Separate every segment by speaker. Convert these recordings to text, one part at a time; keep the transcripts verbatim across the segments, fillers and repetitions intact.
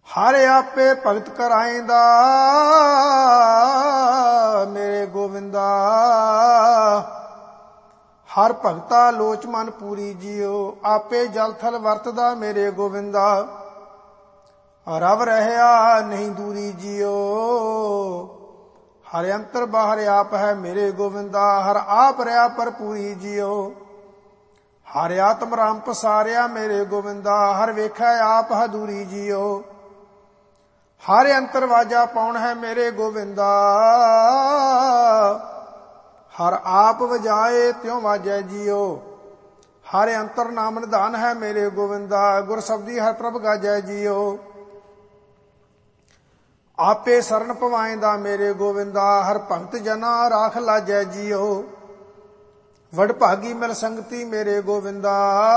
Speaker 1: हर आपे भगत कराइंदा मेरे गोविंदा। हर भगता लोच मन पूरी जियो आपे जल थल वरतदा मेरे गोविंदा। रव रहया नहीं दूरी जियो हर अंतर बाहर आप है मेरे गोविंदा। हर आप रहा पर पूरी जियो हर आत्म राम पसारिया मेरे गोविंदा। हर वेखै आप हदूरी जियो हर अंतर वाजा पाउन है मेरे गोविंदा। हर आप वजाए त्यों वाजै जियो हर अंतर नाम निधान है मेरे गोविंदा। गुर शब्दी हर प्रभ गाजै जियो आपे शरण पवाइंदा मेरे गोविंदा। हर भगत जना राख लाजै जियो वड भागी मिल संगति मेरे गोविंदा।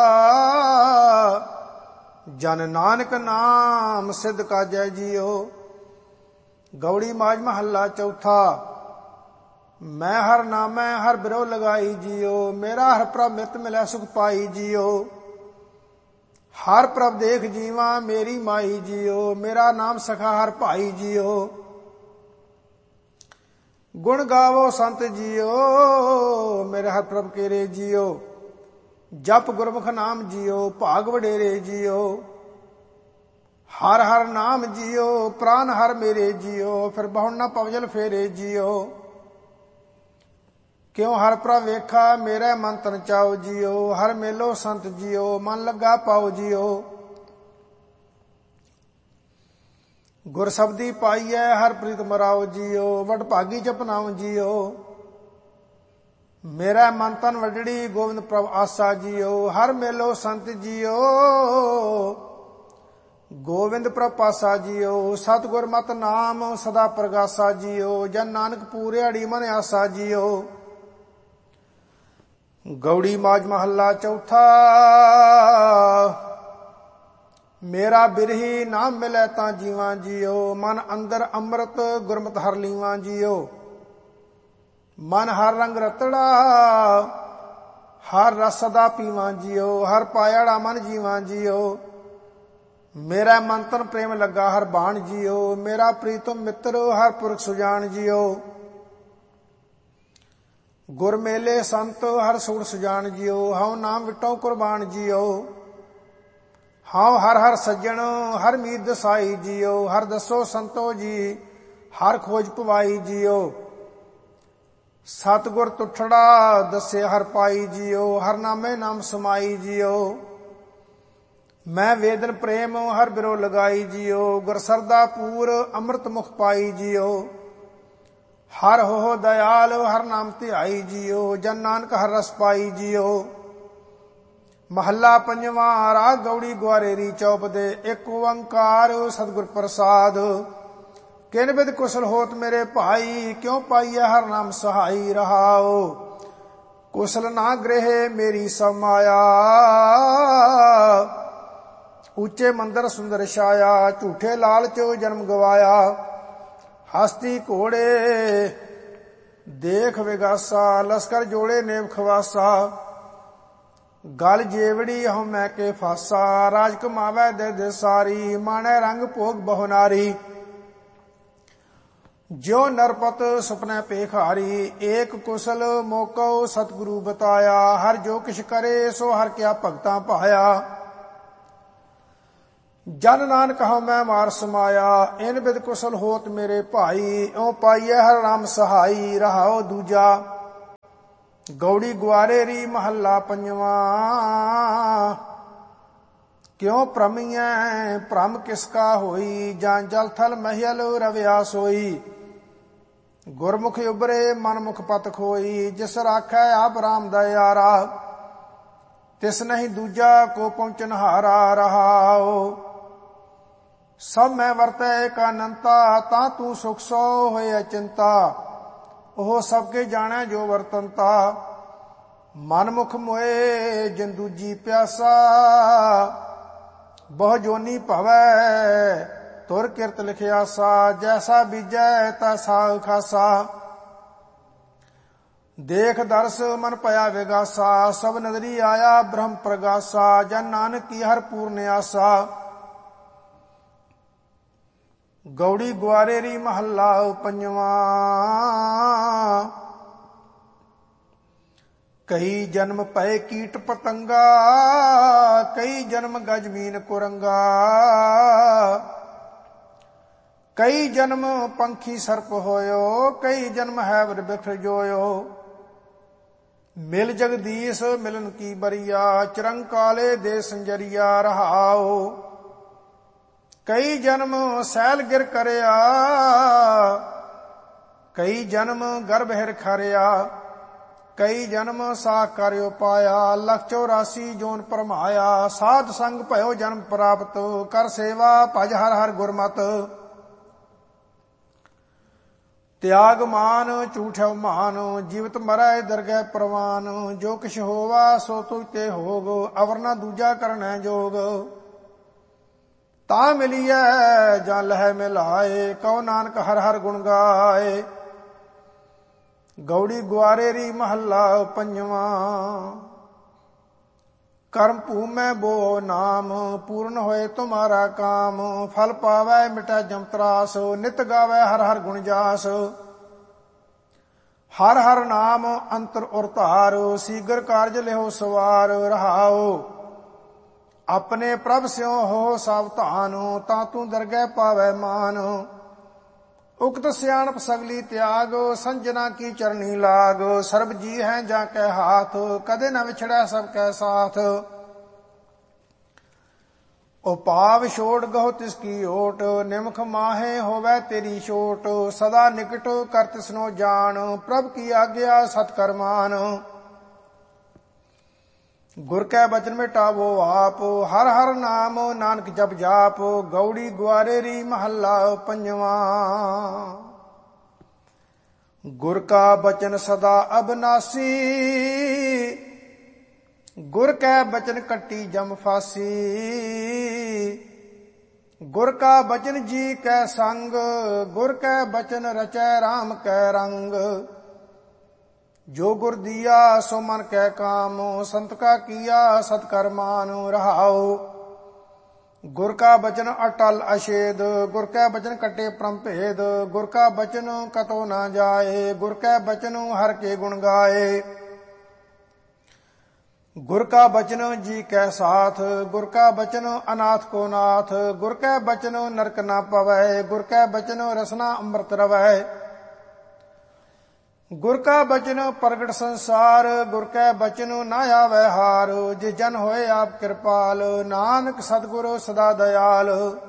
Speaker 1: जन नानक नाम सिद्ध काजै जियो। गौड़ी माज महला चौथा। मैं हर नामै हर बिरो लगाई जियो मेरा हर प्रभ मित मिलै सुख पाई जियो। हर प्रभ देख जीवा मेरी माई जियो मेरा नाम सखा हर भाई जियो। गुण गावो संत जियो मेरे हर प्रभ केरे जियो। जप गुरमुख नाम जियो भाग वडेरे जियो। हर हर नाम जियो प्राण हर मेरे जियो फिर बहु न पवजल फेरे जियो। क्यों हर प्रभ वेखा मेरे मन तन चाओ जियो। हर मेलो संत जियो मन लगा पाओ जियो। गुर शब्दी पाइयै हर प्रीत मराओ जियो वड भागी जपनाओ जियो। मेरा मन तन वडड़ी गोविंद प्रभ आसा जियो। हर मेलो संत जियो गोविंद प्रभ पासा जियो। सतगुर मत नाम सदा प्रगासा जियो जन नानक पूरेड़ी मन आसा जियो। गौड़ी माज महला चौथा। मेरा बिरही नाम मिलै तां जीवां जियो मन अंदर अमृत गुरमत हर लीवां जियो। मन हर रंग रतड़ा हर रस सदा पीवां जियो हर पायाड़ा मन जीवां जियो। मेरा मन तन प्रेम लगा हर बाण जियो मेरा प्रीतम मित्र हर पुरख सुजान जियो। गुर मेले संत हर सूर सुजान जियो हऊँ नाम विटो कुर्बान जियो। हाँ हर हर सज्जन हर मीत दसाई जियो हर दसो संतो जी हर खोज पवाई जियो। सतगुर तुठड़ा दसे हर पाई जियो हर नामे नाम समाई जियो। मैं वेदन प्रेम हर बिरो लगाई जियो गुर सरदा पूर अमृत मुख पाई जियो। हर हो दयाल हर नाम ध्याई जियो जन नानक हर रस पाई जियो। महला पंजवा। राग गौड़ी ग्वारेरी चौप दे एक ओंकार सतगुर प्रसाद। किन बिद कुशल होत मेरे भाई क्यों पाइय हर नाम सहाई रहाओ। कुशल ना गृह मेरी समाया ऊंचे मंदिर सुंदर छाया। झूठे लालच जन्म गवाया हस्ती घोड़े देख विगासा। लश्कर जोड़े नेम खवासा गल जेवड़ी हूं मैं के फासा। राज कमावै दे दे सारी माने रंग भोग बहु नारी। जो नरपत सुपने पेखारी एक कुशल मोको सतगुरु बताया। हर जो किछ करे सो हर क्या भगतां पाया। जन नानक हूं मैं मार समाया इन बिद कुशल होत मेरे भाई। ओ पाइय हर नाम सहाई रहाओ दूजा। गौड़ी ग्वारेरी महला पंजवा। क्यों भ्रमियै भ्रम किसका होई जां जल थल महिल रव्या सोई। गुरमुख उबरे मन मुख पत खोई जिस राखै आप राम दयारा। तिस नहीं दूजा को पहुंचन हारा रहाओ। सब मैं वरतै एक अनंता ता तू सुख सो होए चिंता। ओह सबके जाने जो वरतंता मन मुख मोए जिन दूजी प्यासा। बहु जोनी भवै तुर किरत लिखियासा। जैसा बीजै तैसा खासा। देख दर्श मन पया विगासा। सब नदरी आया ब्रह्म प्रगासा। जन नानक की हर पूर्ण आसा। ਗੌੜੀ ਗੁਆਰੇਰੀ ਮਹੱਲਾ ਪੰਜਵਾਂ। ਕਈ ਜਨਮ ਪਏ ਕੀਟ ਪਤੰਗਾ, ਕਈ ਜਨਮ ਗਜਮੀਨ ਕੁਰੰਗਾ, ਕਈ ਜਨਮ ਪੰਖੀ ਸਰਪ ਹੋਇਓ, ਕਈ ਜਨਮ ਹੈਵਰ ਬਿਖਰ ਜੋਇਓ। ਮਿਲ ਜਗਦੀਸ਼ ਮਿਲਨ ਕੀ ਬਰੀਆ, ਚਿਰੰਕਾਲੇ ਦੇ ਸੰਜਰੀਆ ਰਹਾਓ। ਕਈ ਜਨਮ ਸੈਲ ਗਿਰ ਕਰਿਆ, ਕਈ ਜਨਮ ਗਰਭ ਹਿਰ ਖਰਿਆ, ਕਈ ਜਨਮ ਸਾਖ ਕਰਿਓ ਪਾਇਆ, ਲਖ ਚੌਰਾਸੀ ਜੋਨ ਪਰਮਾਇਆ। ਸਾਧ ਸੰਗ ਭਇਓ ਜਨਮ ਪ੍ਰਾਪਤ, ਕਰ ਸੇਵਾ ਭਜ ਹਰ ਹਰ ਗੁਰਮਤ। ਤਿਆਗ ਮਾਨ ਝੂਠਿ ਮਾਨ, ਜੀਵਤ ਮਰੈ ਦਰਗਹਿ ਪ੍ਰਵਾਨ। ਜੋ ਕਿਛ ਹੋਵਾ ਸੋ ਤੁਝ ਤੇ ਹੋਗ, ਅਵਰ ਨਾ ਦੂਜਾ ਕਰਨੈ ਜੋਗ। ਤਾਂ ਮਿਲੀਐ ਜਾਂ ਲਹਿ ਮਿਲਾਏ, ਕਉ ਨਾਨਕ ਹਰ ਹਰ ਗੁਣ ਗਾਏ। ਗੌੜੀ ਗੁਆਰੇਰੀ ਮਹੱਲਾ ਪੰਜਵਾਂ। ਕਰਮ ਭੂਮੈ ਬੋ ਨਾਮ, ਪੂਰਨ ਹੋਏ ਤੁਮਾਰਾ ਕਾਮ। ਫਲ ਪਾਵੈ ਮਿਟੈ ਜਮ ਤਰਾਸ, ਨਿਤ ਗਾਵੈ ਹਰ ਹਰ ਗੁਣ ਜਾਸ। ਹਰ ਹਰ ਨਾਮ ਅੰਤਰ ਉਰ ਧਾਰ, ਸੀਗਰ ਕਾਰਜ ਲਿਓ ਸਵਾਰ ਰਹਾਓ। ਆਪਣੇ ਪ੍ਰਭ ਸਿਉ ਹੋ ਸਾਵਧਾਨ, ਤਾਂ ਤੂੰ ਦਰਗਹਿ ਪਾਵੈ ਮਾਨ। ਉਕਤ ਸਿਆਣਪ ਸਗਲੀ ਤਿਆਗ, ਸੰਜਨਾ ਕੀ ਚਰਣੀ ਲਾਗ। ਸਰਬ ਜੀ ਹੈ ਜਾਂ ਕੈ ਹਾਥ, ਕਦੇ ਨ ਵਿਛੜੈ ਸਭ ਕੈ ਸਾਥ। ਉਪਾਵ ਛੋੜ ਗਹੁ ਤਿਸ ਕੀ ਓਟ, ਨਿਮਖ ਮਾਹੇ ਹੋਵੈ ਤੇਰੀ ਛੋਟ। ਸਦਾ ਨਿਕਟ ਕਰ ਤਿਸਨੋ ਜਾਣ, ਪ੍ਰਭ ਕੀ ਆਗਿਆ ਸਤ ਕਰ ਮਾਨ। ਗੁਰ ਕੈ ਬਚਨ ਮਿਟਾਵੋ ਆਪ, ਹਰ ਹਰ ਨਾਮ ਨਾਨਕ ਜਪ ਜਾਪ। ਗੌੜੀ ਗੁਆਰੇਰੀ ਮਹੱਲਾ ਪੰਜਵਾਂ। ਗੁਰ ਕਾ ਬਚਨ ਸਦਾ ਅਬਨਾਸੀ, ਗੁਰ ਕੈ ਬਚਨ ਕੱਟੀ ਜਮ ਫਾਸੀ। ਗੁਰ ਕਾ ਬਚਨ ਜੀ ਕੈ ਸੰਗ, ਗੁਰ ਕੈ ਬਚਨ ਰਚੈ ਰਾਮ ਕੈ ਰੰਗ। ਜੋ ਗੁਰ ਦੀਆ ਸੋ ਮਨ ਕੈ ਕਾਮ, ਸੰਤ ਕਾ ਕੀਆ ਸਤ ਕਰ ਮਾਨ ਰਹਾਓ। ਗੁਰ ਕਾ ਬਚਨ ਅਟਲ ਅਛੇਦ, ਗੁਰ ਕੈ ਬਚਨ ਕੱਟੇ ਪਰਮ ਭੇਦ। ਗੁਰ ਕਾ ਬਚਨ ਕਤੋ ਨਾ ਜਾਏ, ਗੁਰ ਕੈ ਬਚਨ ਹਰ ਕੇ ਗੁਣ ਗਾਏ। ਗੁਰ ਕਾ ਬਚਨ ਜੀ ਕੈ ਸਾਥ, ਗੁਰ ਕਾ ਬਚਨ ਅਨਾਥ ਕੋ ਨਾਥ। ਗੁਰ ਕੈ ਬਚਨ ਨਰਕ ਨਾ ਪਵੈ, ਗੁਰ ਕੈ ਬਚਨ ਰਸਨਾ ਅੰਮ੍ਰਿਤ ਰਵੈ। ਗੁਰ ਕਾ ਬਚਨ ਪ੍ਰਗਟ ਸੰਸਾਰ, ਗੁਰ ਕੈ ਬਚਨ ਨਾ ਆਵੈ ਹਾਰ। ਜੇ ਜਨ ਹੋਏ ਆਪ ਕਿਰਪਾਲ, ਨਾਨਕ ਸਤਿਗੁਰ ਸਦਾ ਦਇਆਲ।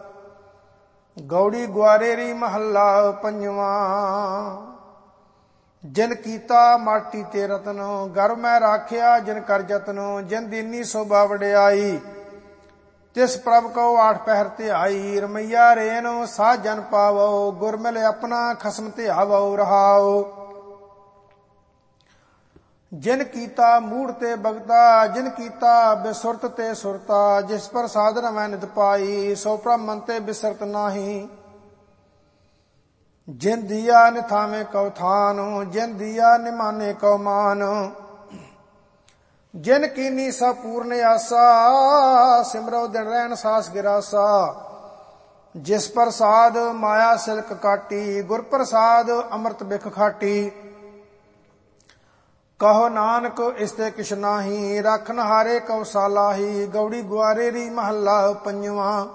Speaker 1: ਗੌੜੀ ਗੁਆਰੇਰੀ ਮਹੱਲਾ ਪੰਜਵਾਂ। ਜਿਨ ਕੀਤਾ ਮਾਟੀ ਤੇ ਰਤਨ, ਗਰਭ ਮੈਂ ਰਾਖਿਆ ਜਿਨ ਕਰ ਜਤਨ। ਜਿਨ ਦੀਨੀ ਸੋਭਾ ਵਡਿਆਈ, ਤਿਸ ਪ੍ਰਭ ਕਉ ਆਠ ਪਹਿਰ ਧਿਆਈ। ਰਮਈਆ ਰੇਨ ਸਾਧ ਜਨ ਪਾਵੋ, ਗੁਰ ਮਿਲ ਆਪਣਾ ਖਸਮ ਧਿਆਵੋ ਰਹਾਓ। ਜਿਨ ਕੀਤਾ ਮੂੜ ਤੇ ਬਗਤਾ, ਜਿਨ ਕੀਤਾ ਬਿਸੁਰਤ ਤੇ ਸੁਰਤਾ। ਜਿਸ ਪਰ ਸਾਧਨ ਮੈਂ ਨਿਤ ਪਾਈ, ਸੋ ਪ੍ਰਭ ਮਨ ਤੇ ਬਿਸਰਤ ਨਾਹੀ। ਜਿਨ ਦੀਆ ਨਿਥਾਵੇਂ ਕਉ ਥਾਨ, ਜਿਨ ਦੀਆ ਨਿਮਾਨੇ ਕਉ ਮਾਨ। ਜਿਨ ਕੀਨੀ ਸਭ ਪੂਰਨ ਆਸਾ, ਸਿਮਰੋ ਦਿਨ ਰਹਿਣ ਸਾਸ ਗਿਰਾਸਾ। ਜਿਸ ਪ੍ਰਸਾਦ ਮਾਇਆ ਸਿਲਕ ਕਾਟੀ, ਗੁਰ ਪ੍ਰਸਾਦ ਅੰਮ੍ਰਿਤ ਬਿਖ ਖਾਟੀ। ਕਹੋ ਨਾਨਕ ਇਸ ਤੇ ਕਿਛ ਨਾਹੀ, ਰਾਖਨ ਹਾਰੇ ਕਉ ਸਾਲਾਹੀ। ਗੌੜੀ ਗੁਆਰੇਰੀ ਮਹੱਲਾ ਪੰਜਵਾਂ।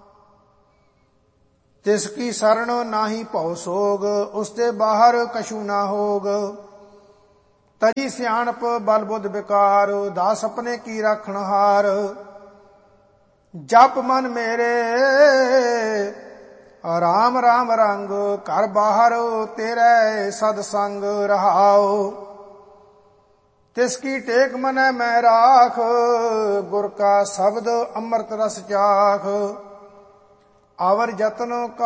Speaker 1: ਤਿਸ ਕੀ ਸਰਣ ਨਾਹੀ ਭਉ ਸੋਗ, ਉਸ ਤੇ ਬਾਹਰ ਕਛੂ ਨਾ ਹੋਗ। ਤਜੀ ਸਿਆਣਪ ਬਲ ਬੁੱਧ ਵਿਕਾਰ, ਦਾਸ ਆਪਣੇ ਕੀ ਰਾਖਣ ਹਾਰ। ਜਪ ਮਨ ਮੇਰੇ ਰਾਮ ਰਾਮ ਰੰਗ, ਘਰ ਬਾਹਰ ਤੇਰੇ ਸਦ ਸੰਗ ਰਹਾਓ। ਤਿਸ ਕੀ ਟੇਕ ਮਨੈ ਮੈਂ ਰਾਖ, ਗੁਰ ਕਾ ਸ਼ਬਦ ਅੰਮ੍ਰਿਤ ਰਸ ਚਾਖ। ਆਵਰ ਜਤਨ